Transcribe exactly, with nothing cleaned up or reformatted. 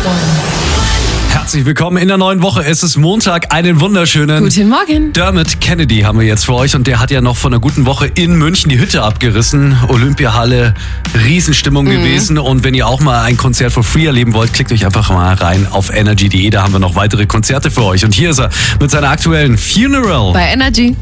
Herzlich willkommen in der neuen Woche. Es ist Montag, einen wunderschönen Guten Morgen. Dermot Kennedy haben wir jetzt für euch und der hat ja noch von einer guten Woche in München die Hütte abgerissen. Olympiahalle, Riesenstimmung mhm. gewesen und wenn ihr auch mal ein Konzert for free erleben wollt, klickt euch einfach mal rein auf energy punkt de, da haben wir noch weitere Konzerte für euch und hier ist er mit seiner aktuellen Funeral. Bei Energy.